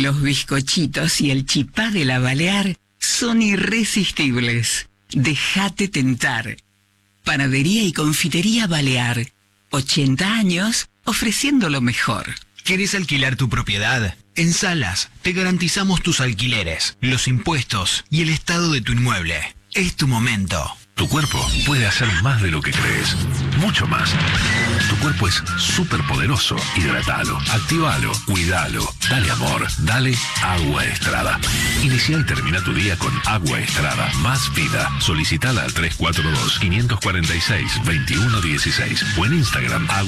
Los bizcochitos y el chipá de la Balear son irresistibles. Déjate tentar. Panadería y confitería Balear. 80 años ofreciendo lo mejor. ¿Querés alquilar tu propiedad? En Salas te garantizamos tus alquileres, los impuestos y el estado de tu inmueble. Es tu momento. Tu cuerpo puede hacer más de lo que crees. Mucho más. Tu cuerpo es súper poderoso. Hidratalo, activalo, cuidalo. Dale amor, dale Agua Estrada. Inicia y termina tu día con Agua Estrada. Más vida. Solicitala al 342-546-2116 o en Instagram